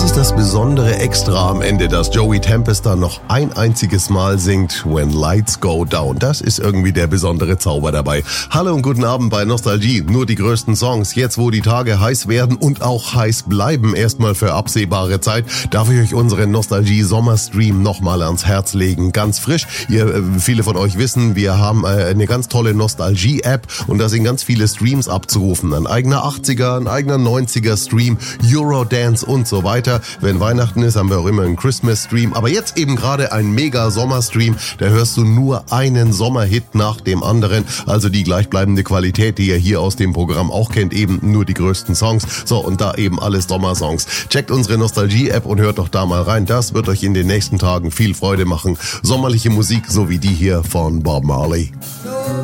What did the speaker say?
ist das besondere Extra am Ende, dass Joey Tempesta noch ein einziges Mal singt When Lights Go Down. Das ist irgendwie der besondere Zauber dabei. Hallo und guten Abend bei Nostalgie. Nur die größten Songs. Jetzt, wo die Tage heiß werden und auch heiß bleiben, erstmal für absehbare Zeit, darf ich euch unseren Nostalgie-Sommerstream nochmal ans Herz legen. Ganz frisch. Viele von euch wissen, wir haben eine ganz tolle Nostalgie-App und da sind ganz viele Streams abzurufen. Ein eigener 80er, ein eigener 90er-Stream, Eurodance und so weiter. Wenn Weihnachten ist, haben wir auch immer einen Christmas-Stream. Aber jetzt eben gerade ein Mega-Sommer-Stream. Da hörst du nur einen Sommerhit nach dem anderen. Also die gleichbleibende Qualität, die ihr hier aus dem Programm auch kennt. Eben nur die größten Songs. So, und da eben alles Sommersongs. Checkt unsere Nostalgie-App und hört doch da mal rein. Das wird euch in den nächsten Tagen viel Freude machen. Sommerliche Musik, so wie die hier von Bob Marley.